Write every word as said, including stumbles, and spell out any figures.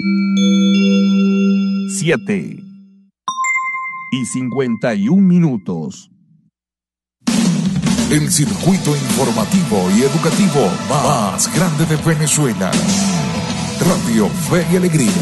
Siete y cincuenta y un minutos. El circuito informativo y educativo más grande de Venezuela. Radio Fe y Alegría.